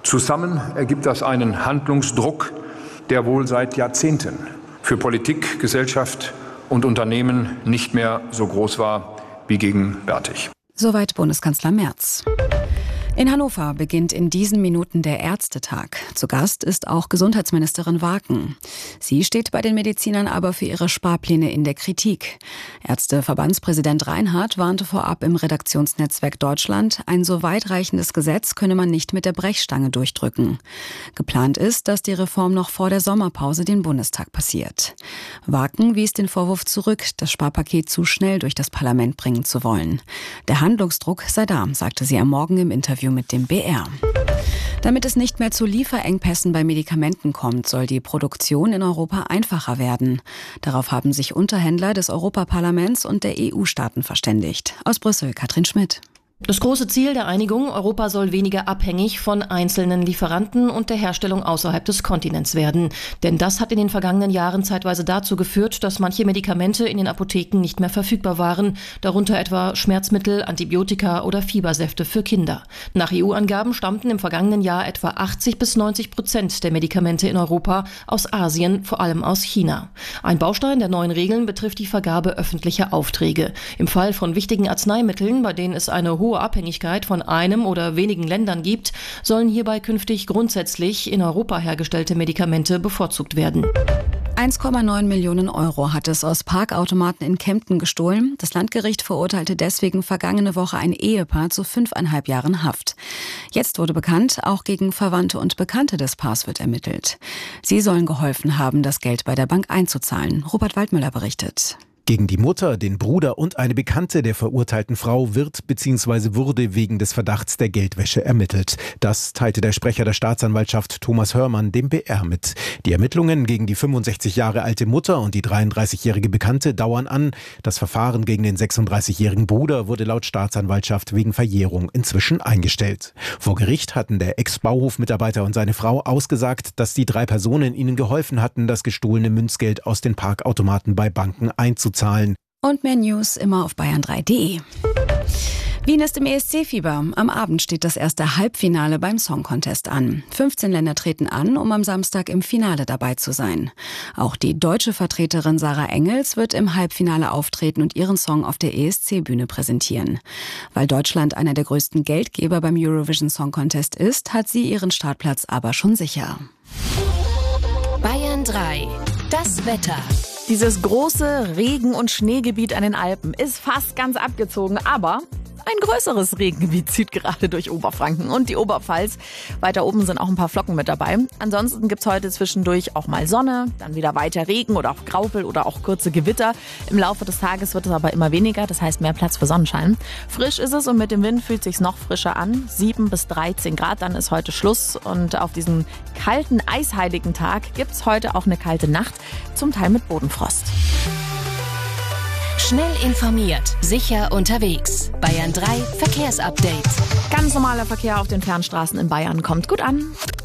Zusammen ergibt das einen Handlungsdruck, der wohl seit Jahrzehnten für Politik, Gesellschaft und Unternehmen nicht mehr so groß war wie gegenwärtig. Soweit Bundeskanzler Merz. In Hannover beginnt in diesen Minuten der Ärztetag. Zu Gast ist auch Gesundheitsministerin Waken. Sie steht bei den Medizinern aber für ihre Sparpläne in der Kritik. Ärzteverbandspräsident Reinhardt warnte vorab im Redaktionsnetzwerk Deutschland, ein so weitreichendes Gesetz könne man nicht mit der Brechstange durchdrücken. Geplant ist, dass die Reform noch vor der Sommerpause den Bundestag passiert. Waken wies den Vorwurf zurück, das Sparpaket zu schnell durch das Parlament bringen zu wollen. Der Handlungsdruck sei da, sagte sie am Morgen im Interview mit dem BR. Damit es nicht mehr zu Lieferengpässen bei Medikamenten kommt, soll die Produktion in Europa einfacher werden. Darauf haben sich Unterhändler des Europaparlaments und der EU-Staaten verständigt. Aus Brüssel, Katrin Schmidt. Das große Ziel der Einigung, Europa soll weniger abhängig von einzelnen Lieferanten und der Herstellung außerhalb des Kontinents werden. Denn das hat in den vergangenen Jahren zeitweise dazu geführt, dass manche Medikamente in den Apotheken nicht mehr verfügbar waren, darunter etwa Schmerzmittel, Antibiotika oder Fiebersäfte für Kinder. Nach EU-Angaben stammten im vergangenen Jahr etwa 80-90% der Medikamente in Europa aus Asien, vor allem aus China. Ein Baustein der neuen Regeln betrifft die Vergabe öffentlicher Aufträge. Im Fall von wichtigen Arzneimitteln, bei denen es eine hohe Abhängigkeit von einem oder wenigen Ländern gibt, sollen hierbei künftig grundsätzlich in Europa hergestellte Medikamente bevorzugt werden. 1,9 Millionen Euro hat es aus Parkautomaten in Kempten gestohlen. Das Landgericht verurteilte deswegen vergangene Woche ein Ehepaar zu 5,5 Jahren Haft. Jetzt wurde bekannt, auch gegen Verwandte und Bekannte des Paars wird ermittelt. Sie sollen geholfen haben, das Geld bei der Bank einzuzahlen. Robert Waldmüller berichtet. Gegen die Mutter, den Bruder und eine Bekannte der verurteilten Frau wird bzw. wurde wegen des Verdachts der Geldwäsche ermittelt. Das teilte der Sprecher der Staatsanwaltschaft Thomas Hörmann dem BR mit. Die Ermittlungen gegen die 65 Jahre alte Mutter und die 33-jährige Bekannte dauern an. Das Verfahren gegen den 36-jährigen Bruder wurde laut Staatsanwaltschaft wegen Verjährung inzwischen eingestellt. Vor Gericht hatten der Ex-Bauhof-Mitarbeiter und seine Frau ausgesagt, dass die 3 Personen ihnen geholfen hatten, das gestohlene Münzgeld aus den Parkautomaten bei Banken einzuzahlen. Und mehr News immer auf bayern3.de. Wien ist im ESC-Fieber. Am Abend steht das erste Halbfinale beim Song Contest an. 15 Länder treten an, um am Samstag im Finale dabei zu sein. Auch die deutsche Vertreterin Sarah Engels wird im Halbfinale auftreten und ihren Song auf der ESC-Bühne präsentieren. Weil Deutschland einer der größten Geldgeber beim Eurovision Song Contest ist, hat sie ihren Startplatz aber schon sicher. Bayern 3. Das Wetter. Dieses große Regen- und Schneegebiet an den Alpen ist fast ganz abgezogen, aber ein größeres Regengebiet zieht gerade durch Oberfranken und die Oberpfalz. Weiter oben sind auch ein paar Flocken mit dabei. Ansonsten gibt's heute zwischendurch auch mal Sonne, dann wieder weiter Regen oder auch Graupel oder auch kurze Gewitter. Im Laufe des Tages wird es aber immer weniger, das heißt mehr Platz für Sonnenschein. Frisch ist es und mit dem Wind fühlt sich's noch frischer an. 7 bis 13 Grad, dann ist heute Schluss. Und auf diesen kalten, eisheiligen Tag gibt's heute auch eine kalte Nacht, zum Teil mit Bodenfrost. Schnell informiert, sicher unterwegs. Bayern 3 Verkehrsupdate. Ganz normaler Verkehr auf den Fernstraßen in Bayern kommt gut an.